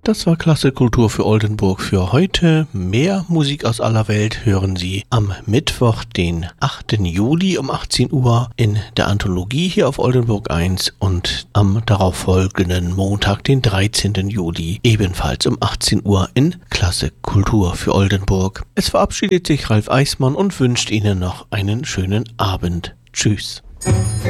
Das war Klasse Kultur für Oldenburg für heute. Mehr Musik aus aller Welt hören Sie am Mittwoch, den 8. Juli um 18 Uhr in der Anthologie hier auf Oldenburg 1 und am darauffolgenden Montag, den 13. Juli, ebenfalls um 18 Uhr in Klasse Kultur für Oldenburg. Es verabschiedet sich Ralf Eismann und wünscht Ihnen noch einen schönen Abend. Tschüss.